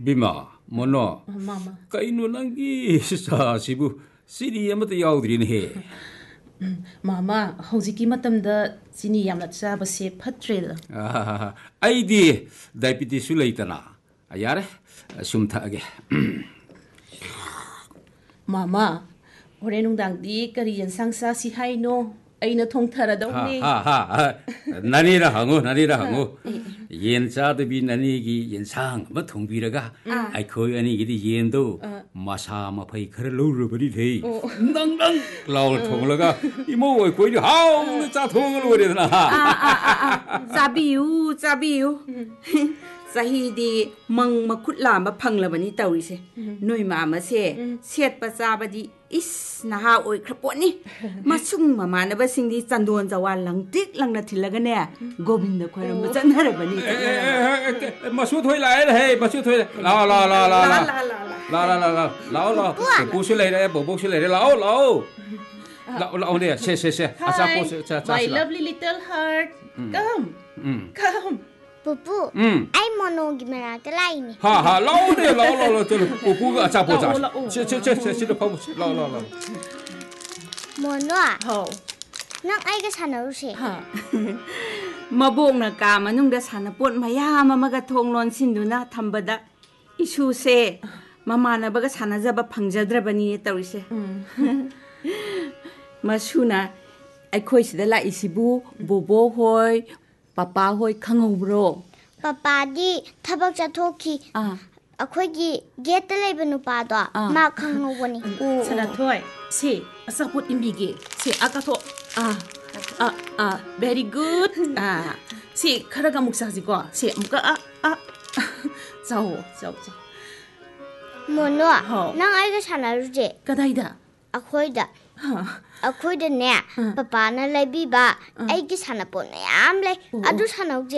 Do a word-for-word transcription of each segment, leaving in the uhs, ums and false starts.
Bima mono ꯃꯥꯃꯥ ꯀꯩꯅꯣ ꯅꯪꯒꯤ ꯆꯥꯁꯤꯕꯨ ꯆꯤꯅꯤ ꯑꯃꯠꯇ ꯌꯥꯎꯗ꯭ꯔꯤꯅꯦꯍꯦ ꯃꯥꯃꯥ ꯍꯧꯖꯤꯛꯀꯤ ꯃꯇꯝꯗ ꯆꯤꯅꯤ ꯌꯥꯝꯅ ꯆꯥꯕꯁꯦ ꯐꯠꯇ꯭ꯔꯦꯗ ꯑꯩꯗꯤ ꯗꯥꯏꯕꯤꯇꯤꯁꯁꯨ ꯂꯩꯇꯅ ꯌꯥꯔꯦ ꯁꯨꯝ ꯊꯛꯑꯒꯦ ꯃꯥꯃꯥ ꯍꯣꯔꯦꯟ ꯅꯨꯡꯗꯥꯡꯗꯤ ꯀꯔꯤ ꯌꯦꯟꯁꯥꯡ ꯆꯥꯁꯤ ꯍꯥꯏꯅꯣ ꯑꯩꯅ ꯊꯣꯡꯊꯔꯗꯧꯅꯦ ꯅꯅꯤꯔ ꯍꯪꯉꯨ ꯅꯅꯤꯔ ꯍꯪꯉꯨ ꯌꯦꯟ ꯆꯥꯗꯕꯤ ꯅꯅꯤꯒꯤ ꯌꯦꯟꯁꯥꯡ ꯑꯃ ꯊꯣꯡꯕꯤꯔꯒ ꯑꯩꯈꯣꯏ ꯑꯅꯤꯒꯤꯗꯤ ꯌꯦꯟꯗꯣ ꯃꯁꯥ ꯃꯐꯩ ꯈꯔ ꯂꯧꯔꯕꯅꯤꯍꯦ ꯅꯪ ꯅꯪ ꯂꯥꯎꯅ ꯊꯣꯡꯂꯒ ꯏꯃꯧ ꯑꯩꯈꯣꯏꯗꯤ ꯍꯥꯎꯅ ꯆꯥꯊꯣꯛꯑꯒ ꯂꯣꯏꯔꯦꯗꯅ ꯆꯥꯕꯤꯌꯨ ꯆꯥꯕꯤꯌꯨ ꯆꯍꯤꯗꯤ ꯃꯪ ꯃꯈꯨꯠ ꯂꯥꯝꯕ ꯐꯪꯂꯕꯅꯤ ꯇꯧꯔꯤꯁꯦ ꯅꯣꯏ ꯃꯥꯃꯁꯦ ꯁꯦꯠꯄ ꯆꯥꯕꯗꯤ ꯏꯁ ꯅꯍꯥ ꯑꯣꯏꯈ꯭ꯔ ꯄꯣꯠꯅꯤ ꯃꯁꯨꯡ ꯃꯃꯥꯟꯅꯕꯁꯤꯡꯗꯤ ꯆꯟꯗꯣꯟ ꯆꯋꯥꯜ ꯂꯪꯇꯤꯛ ꯂꯪꯅ ꯊꯤꯜꯂꯒꯅꯦ ꯒꯣꯕꯤꯟꯗ ꯈꯣꯏꯔꯝꯕ ꯆꯠꯅꯔꯕꯅꯤ ꯃꯁꯨ ꯊꯣꯏ ꯂꯥꯛꯑꯦ ꯃꯁꯨ ꯊꯣꯏ ꯂꯥꯛꯑꯣ ꯂꯥꯛꯑꯣ ꯂꯥꯛꯑꯣ ꯂꯥꯛꯑꯣ ꯂꯥꯛꯑꯣ ꯂꯥꯛꯑꯣ ꯂꯥꯛꯑꯣ ꯂꯥꯛꯑꯣ ꯄꯨꯄꯨꯁꯨ ꯂꯩꯔꯦ ꯕꯣꯕꯣꯛꯁꯨ ꯂꯩꯔꯦ ꯂꯥꯛꯑꯣ ꯂꯥꯛꯑꯣ ꯂꯥꯛꯑꯣ ꯂꯥꯛꯑꯣꯅꯦ ꯁꯦ ꯁꯦ ꯁꯦ ꯑꯆꯥꯄꯣꯠ ꯆꯥꯁꯤ My lovely little heart come come Pupu, ai monogi maraka laini. Ha ha, lao ne, lao lao lao, chalo. Pupu ga achapo cha. Che che che che che pau, lao lao lao. Mono, How? nang ai ga sanarusi. Ha. Mabong na ka manungda sanapot mayam amaga thonglon sinduna thambada isu se mamana baga sanajaba phangjadrabani tawise. Masuna aikhoi sida la isibu bobo hoi Papa hoi khangobro Papa di thabak chathoki. Ah. Akhoigi gate ta leiba nupa do ma khangobani. Sanathoi se asaput imbige se akato ah ah ah very good ah se kharaga muksa ji ko se amka ah ah zao zao zao Mono, How? nang ai ga sanarusi. Kadaida Akhoi da. ha Akhoi da ne. Papa na leibi ba. Ai gi sanapon yam le. Adu sanauje.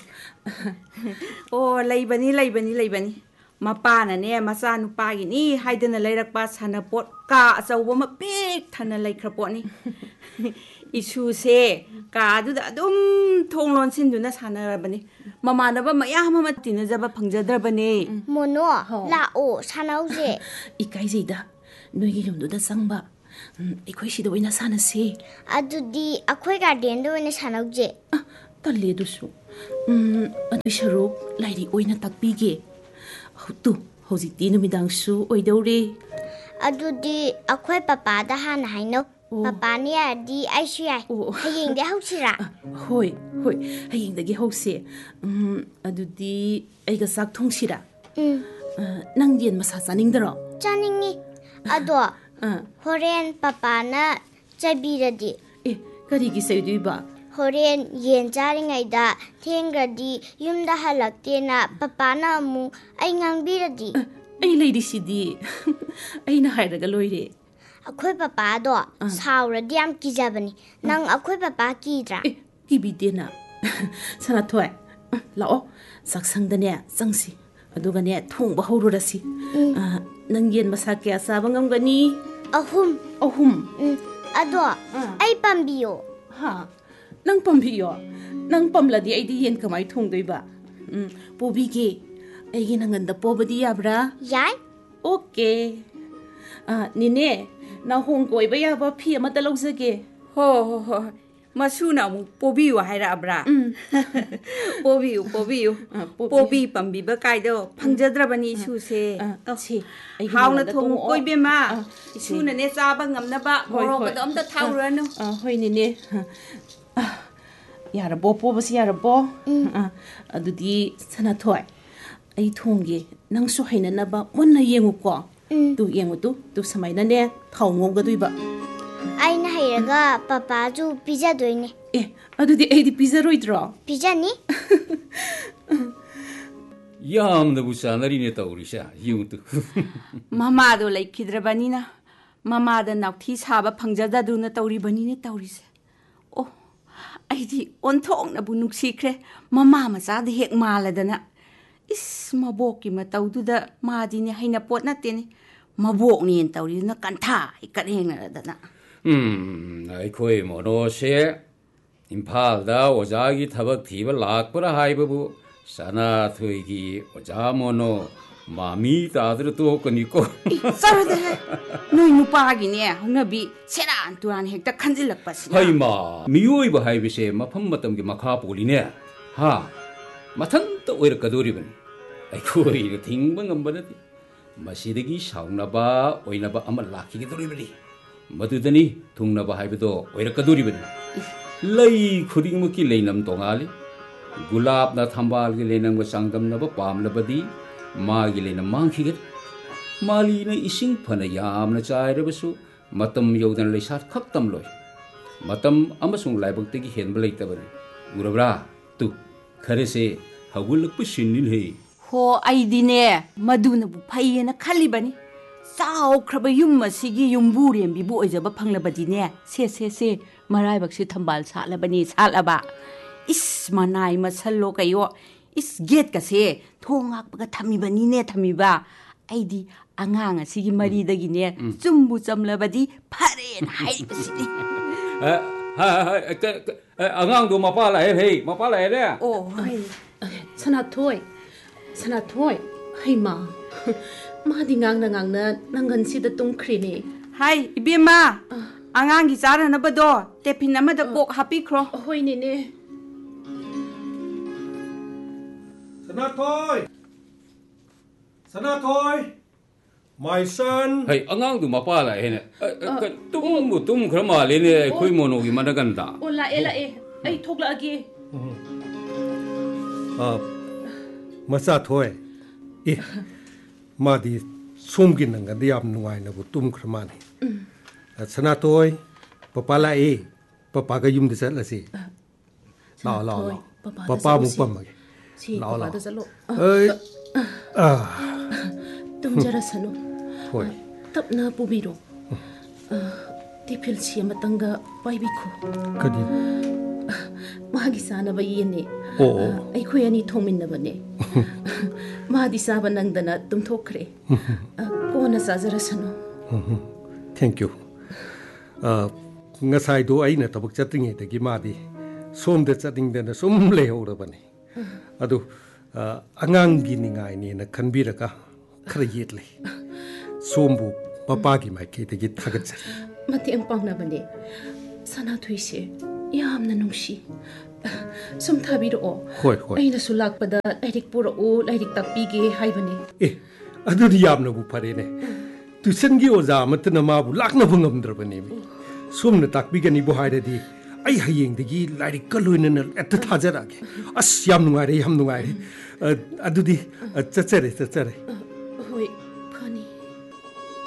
Oh laibani laibani laibani mapana ne macha nupa gi ni haidana leirakpa sanapot ka achauba ma pek thana laikhrapot ni isu se ka adu da dum thonglon sinduna sanarabani mamanaba mayam ma tinajaba phangjadrabani Mono, la o sanauje. ikaijida noigi yumduda sangba ikoi sida oina sanase Adu di akhoi garden do ne sanauje. talle dusu um adu sharuk lairi oina takpige tu hojikti numidang su oidore Adu di akhoi papa da han haino. Papa ni di ai shai. Hayeng de hausira. hoi hoi hayengdagi hause um adudi aiga sak thungsira Um, nang yen masa chaningdaro chaningi. Ado, horen papa na chabiradi. e karigi saiduiba Horen yen charingai da thengradi yumda halakte na papa na mu ai ngangbiradi. ai leidi sidi aina hairaga loire Akhoi papa do sauradi am kijabani. Nang akhoi papa kidra. e kibidena sanathoi lao saksangdane changsi adugane thongba horurasi nang yen masa kya saba ngamgani Ahum. ahum Um, ado, ai pambiyo. ha nang pambiyo nang pamladi aidi yen kamai thongdoiba um pobige aigi nanganda pobadi yabra Yai? okay ah nine na hong koiba yaba phi amata lawjage ho ho ho masuna mu pobi wa haira abra pobi pobi pobi pambi ba kaido phangjadrabani isu se si hauna thong koi bema isu na ne chaba ngamna ba moro ka dom ta thauranu hoi nine yarabo pobasi yarabo adudi sanathoi ai thongge nangsu hainanaba monna yenguko tu yengu tu tu samaina ne thawngom gaduiba Ai na hairaga papa ju pizza doine. e adudi aidi pizza roidro Pizza ni? ꯌꯥꯝꯅꯕꯨ ꯆꯥꯅꯔꯤꯅꯦ ꯇꯧꯔꯤꯁꯦ ꯌꯨꯝꯇꯨ ꯃꯃꯥꯗꯣ ꯂꯩꯈꯤꯗ꯭ꯔꯕꯅꯤꯅ ꯃꯃꯥꯗ ꯅꯥꯎꯊꯤ ꯁꯥꯕ ꯐꯪꯖꯗꯗꯨꯅ ꯇꯧꯔꯤꯕꯅꯤꯅꯦ ꯇꯧꯔꯤꯁꯦ ꯑꯣ ꯑꯩꯗꯤ ꯑꯣꯟꯊꯣꯛꯅꯕꯨ ꯅꯨꯡꯁꯤꯈ꯭ꯔꯦ ꯃꯃꯥ ꯃꯆꯥꯗ ꯍꯦꯛ ꯃꯥꯜꯂꯗꯅ ꯏꯁ ꯃꯕꯣꯛꯀꯤ ꯃꯇꯧꯗꯨꯗ ꯃꯥꯗꯤꯅꯦ ꯍꯩꯅ ꯄꯣꯠ ꯅꯠꯇꯦꯅꯦ ꯃꯕꯣꯛꯅꯦꯅ ꯇꯧꯔꯤꯗꯨꯅ ꯀꯟꯊꯥ ꯍꯩꯀꯠ ꯍꯦꯡꯅꯔꯗꯅ 음, 아이코이 모노세 임팔다 오자기 타박 티바 락브라 하이버부 사나트이기 오자모노 มามีตาตัวตัวกันนี่ก็ซาร์เดนุยนุปากิเนี่ยหงบีเสดานตัวนั้นเฮกตะขันจิลักปัสให้มามีอยู่อีบ่ให้บิเศษมาพัมมาตั้มกิมาข้าปูลีเนี่ยฮะมาทั้งตัวเอร์กระดูริบันไอ้คุยก็ทิ้งบังอันบันทีมาสิดกี้สาวนาบ้าโอยนาบ้าอามาลักขี้กระดูริบันมาตุตันนี่ทุ่งนาบ้าให้ไปตัวเอร์กระดูริบันเลยคุริงมุกิเลยนำตรงอาลีกุหลาบนาทำบาลกิเลยนำมาสังกัมนาบ้าปามนาบ้าดีมากิเลยนำมังขี้กระมาลีน่ะอิสิงพันยามน่ะใจเรื่องสุมาตั้มยาวดันเลยสัตขับตั้มลอยมาตั้มอามาส่งไล่บังเตกิเห็นบลิกตะบันอุระบราตุขะเรเสฮาวุลกุชินนิลเฮโฮไอดีเน่มาดูนะบุพายนะขัลิบันนี่สาวคราบยุมมาสิกิยุมบูเรียมบิบุไอจะบัพังละบัดีเน่เซ่เซ่เซ่มาไรบักชิทำบาลสาละบันนี่สาละบะอิสมานายมาสัลโลกายโยอิสเกตกะเซ่ทงอักปะกะทำมีบันนี่เน่ทำมีบะไอดีอ่างอ่างสิกิมารีดกิเนี่ยจุ่มบุจำละบัดีพาเรนไฮปสิเฮ้เฮ้เฮ้อ่างอ่างดูมาป้าอะไรเฮ้มาป้าอะไรเนี่ยโอ้ยสนัดถ้วยสนัดถ้วยให้มามาดีงางนางางนะนางเงินสิตะตุงครีนี่ให้อีเบียมาอ่างอ่างกิจาระนะบัดโดเตพินน้ำมันตะโกกฮับปี้ครอโอ้ยนี่นี่สนัดถ้วยสนัดถ้วย my son เฮ้ยอ่างอ่างดูมาป้าอะไรเนี่ยตุ้มบุตุ้มครมาเลยเนี่ยคุยโมโนกิมันกันตาโอ้ละเอละเอไอ้ทุกละกี่อ่ามาซาถ้วยเอ๊ะมาดีซุ่มกินนังกันที่ยามนุ่งไงนะบุตุ้มครมานี่สนัดถ้วยป้าป้าละเอป้าป้าก็ยุ่มดิฉันละสิรอรอรอป้าป้ามุกปั๊มมารอรอเอ้ยอ่าตุ้มจะรัสนุตับนาปูบิโรที่พิลเชียมาตั้งกะไปบิคุก็ดีมากิสานะบยีนี่ไอ้คุยอันนี้ทงมินนะบันนี่มาดิสาบันนังดนะตุ้มทกเรกูน่าซาจรัสนุ thank you งั้นใส่ดูไอ้เนี่ยทับจัดติ้งเด็กกี่มาดีส้มเด็ดจัดติ้งเด็ดนะส้มเลี้ยวระบันนี่อะดูอ่างางกินยังไงนี่นะขันบีระกะครยีดเลยส้มบุป้าป้ากี่ไม่คิดกี่ทักจัดมาที่อังปังนะบันนี่สนาทุยเสียยามนันนุ่งชีสมทบิโรไอ้น่ะสุลักปดาไอ้ดิกปูโรไอ้ดิกตักปีกีให้บันนี่เอ๊ะอะดูที่ยามนะบุพารีเนี่ยตุเซนกิโอซามันตนะมาบุลักนะบุงมดรบันนี่ส้มนะตักปีกันนี่บุหายได้ดีไอ้หายงเด็กไล่ดิกลุยนั่นเอ็ดท่าจะรักอัศยามนุ่งไงยามนุ่งไงอะดูที่จัดเจริญจัดเจริญโอ้ย